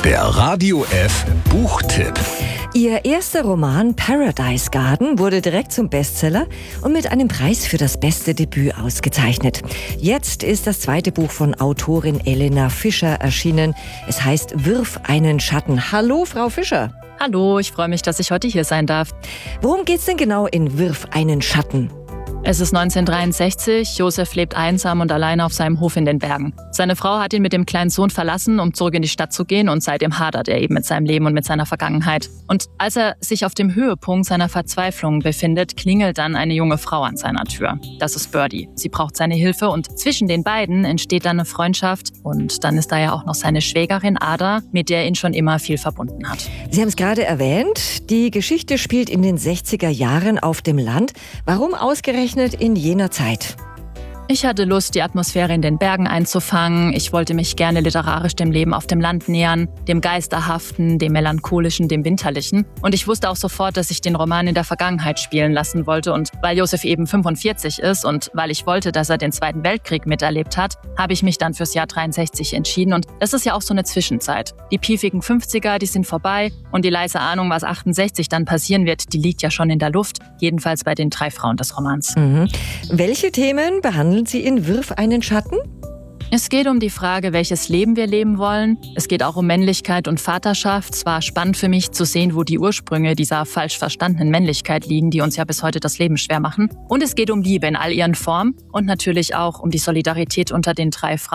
Der Radio F Buchtipp. Ihr erster Roman Paradise Garden wurde direkt zum Bestseller und mit einem Preis für das beste Debüt ausgezeichnet. Jetzt ist das zweite Buch von Autorin Elena Fischer erschienen. Es heißt Wirf einen Schatten. Hallo, Frau Fischer. Hallo, ich freue mich, dass ich heute hier sein darf. Worum geht's denn genau in Wirf einen Schatten? Es ist 1963, Josef lebt einsam und alleine auf seinem Hof in den Bergen. Seine Frau hat ihn mit dem kleinen Sohn verlassen, um zurück in die Stadt zu gehen, und seitdem hadert er eben mit seinem Leben und mit seiner Vergangenheit. Und als er sich auf dem Höhepunkt seiner Verzweiflung befindet, klingelt dann eine junge Frau an seiner Tür. Das ist Birdie. Sie braucht seine Hilfe und zwischen den beiden entsteht dann eine Freundschaft, und dann ist da ja auch noch seine Schwägerin Ada, mit der ihn schon immer viel verbunden hat. Sie haben es gerade erwähnt, die Geschichte spielt in den 60er Jahren auf dem Land. Warum ausgerechnet in jener Zeit? Ich hatte Lust, die Atmosphäre in den Bergen einzufangen. Ich wollte mich gerne literarisch dem Leben auf dem Land nähern, dem Geisterhaften, dem Melancholischen, dem Winterlichen. Und ich wusste auch sofort, dass ich den Roman in der Vergangenheit spielen lassen wollte. Und weil Josef eben 45 ist und weil ich wollte, dass er den Zweiten Weltkrieg miterlebt hat, habe ich mich dann fürs Jahr 63 entschieden. Und das ist ja auch so eine Zwischenzeit. Die piefigen 50er, die sind vorbei. Und die leise Ahnung, was 68 dann passieren wird, die liegt ja schon in der Luft. Jedenfalls bei den 3 Frauen des Romans. Welche Themen behandeln Sie in Wirf einen Schatten? Es geht um die Frage, welches Leben wir leben wollen. Es geht auch um Männlichkeit und Vaterschaft. Es war spannend für mich zu sehen, wo die Ursprünge dieser falsch verstandenen Männlichkeit liegen, die uns ja bis heute das Leben schwer machen. Und es geht um Liebe in all ihren Formen und natürlich auch um die Solidarität unter den 3 Frauen.